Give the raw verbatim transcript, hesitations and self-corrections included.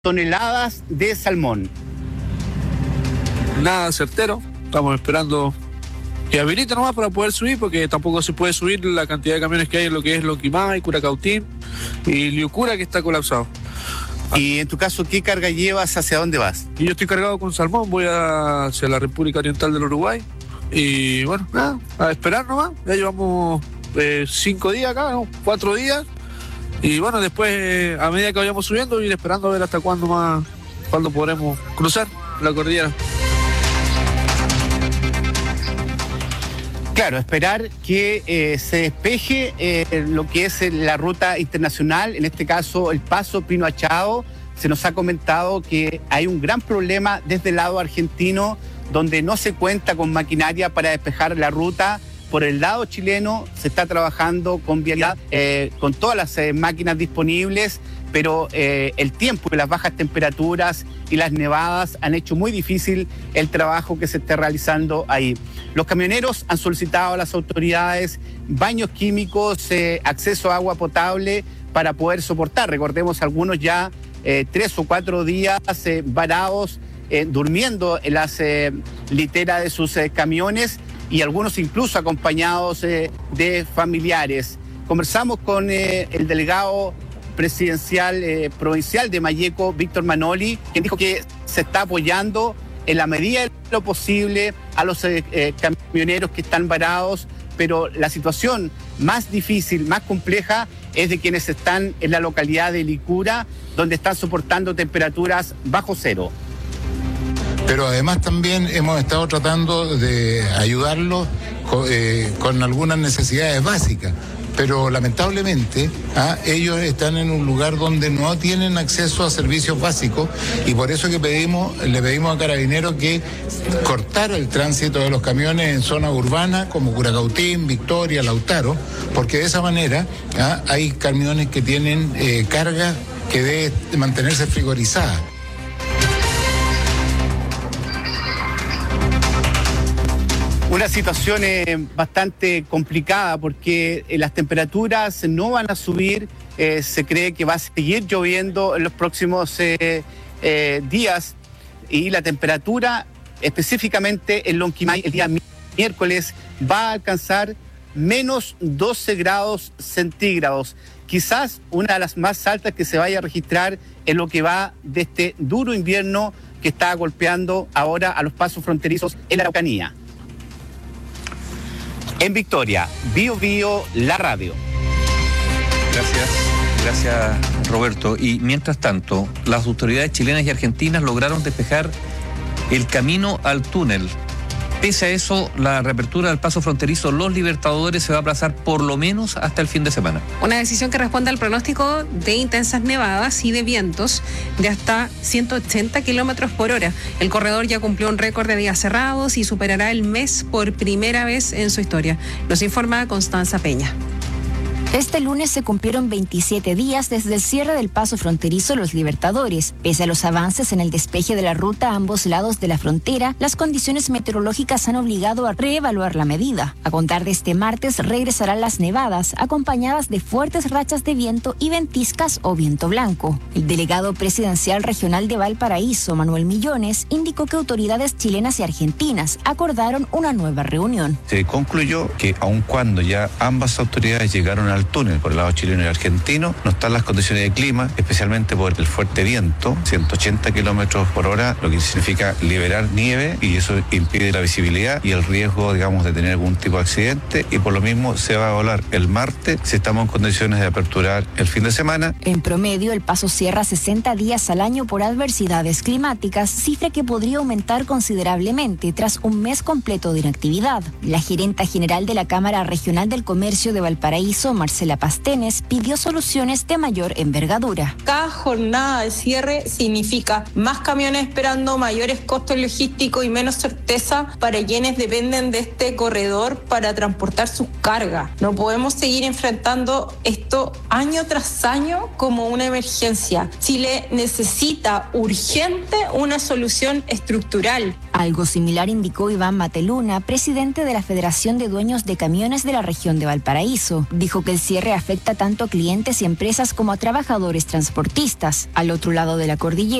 toneladas de salmón. Nada certero, estamos esperando que habilite nomás para poder subir, porque tampoco se puede subir la cantidad de camiones que hay en lo que es Lonquimay, Curacautín y Liucura, que está colapsado. Y en tu caso, ¿qué carga llevas? ¿Hacia dónde vas? Y yo estoy cargado con salmón, voy a, hacia la República Oriental del Uruguay. Y bueno, nada, a esperar nomás. Ya llevamos eh, cinco días acá, ¿no? Cuatro días. Y bueno, después, eh, a medida que vayamos subiendo, ir esperando a ver hasta cuándo más, cuándo podremos cruzar la cordillera. Claro, esperar que eh, se despeje eh, lo que es la ruta internacional, en este caso el paso Pino Achado. Se nos ha comentado que hay un gran problema desde el lado argentino, donde no se cuenta con maquinaria para despejar la ruta. Por el lado chileno se está trabajando con vialidad, eh, con todas las eh, máquinas disponibles, pero eh, el tiempo y las bajas temperaturas y las nevadas han hecho muy difícil el trabajo que se está realizando ahí. Los camioneros han solicitado a las autoridades baños químicos, eh, acceso a agua potable para poder soportar. Recordemos, algunos ya eh, tres o cuatro días eh, varados, eh, durmiendo en las eh, literas de sus eh, camiones, y algunos incluso acompañados eh, de familiares. Conversamos con eh, el delegado presidencial eh, provincial de Malleco, Víctor Manoli, quien dijo que se está apoyando en la medida de lo posible a los eh, eh, camioneros que están varados, pero la situación más difícil, más compleja, es de quienes están en la localidad de Licura, donde están soportando temperaturas bajo cero. Pero además también hemos estado tratando de ayudarlos con, eh, con algunas necesidades básicas. Pero lamentablemente ¿ah? ellos están en un lugar donde no tienen acceso a servicios básicos, y por eso que pedimos, le pedimos a Carabineros que cortara el tránsito de los camiones en zona urbana como Curacautín, Victoria, Lautaro, porque de esa manera ¿ah? hay camiones que tienen eh, carga que debe mantenerse frigorizada. Una situación eh, bastante complicada, porque eh, las temperaturas no van a subir. Eh, se cree que va a seguir lloviendo en los próximos eh, eh, días, y la temperatura específicamente en Lonquimay el día miércoles va a alcanzar menos doce grados centígrados, quizás una de las más altas que se vaya a registrar en lo que va de este duro invierno que está golpeando ahora a los pasos fronterizos en la Araucanía. En Victoria, Bio Bio, la radio. Gracias, gracias Roberto. Y mientras tanto, las autoridades chilenas y argentinas lograron despejar el camino al túnel. Pese a eso, la reapertura del paso fronterizo Los Libertadores se va a aplazar por lo menos hasta el fin de semana. Una decisión que responde al pronóstico de intensas nevadas y de vientos de hasta ciento ochenta kilómetros por hora. El corredor ya cumplió un récord de días cerrados y superará el mes por primera vez en su historia. Nos informa Constanza Peña. Este lunes se cumplieron veintisiete días desde el cierre del paso fronterizo Los Libertadores. Pese a los avances en el despeje de la ruta a ambos lados de la frontera, las condiciones meteorológicas han obligado a reevaluar la medida. A contar de este martes regresarán las nevadas, acompañadas de fuertes rachas de viento y ventiscas o viento blanco. El delegado presidencial regional de Valparaíso, Manuel Millones, indicó que autoridades chilenas y argentinas acordaron una nueva reunión. Se concluyó que aun cuando ya ambas autoridades llegaron al túnel por el lado chileno y argentino, no están las condiciones de clima, especialmente por el fuerte viento, ciento ochenta kilómetros por hora, lo que significa liberar nieve, y eso impide la visibilidad y el riesgo, digamos, de tener algún tipo de accidente, y por lo mismo se va a volar el martes si estamos en condiciones de aperturar el fin de semana. En promedio, el paso cierra sesenta días al año por adversidades climáticas, cifra que podría aumentar considerablemente tras un mes completo de inactividad. La gerenta general de la Cámara Regional del Comercio de Valparaíso, Marcela Pastenes, pidió soluciones de mayor envergadura. Cada jornada de cierre significa más camiones esperando, mayores costos logísticos y menos certeza para quienes dependen de este corredor para transportar sus cargas. No podemos seguir enfrentando esto año tras año como una emergencia. Chile necesita urgente una solución estructural. Algo similar indicó Iván Mateluna, presidente de la Federación de Dueños de Camiones de la región de Valparaíso. Dijo que el cierre afecta tanto a clientes y empresas como a trabajadores transportistas. Al otro lado de la cordillera,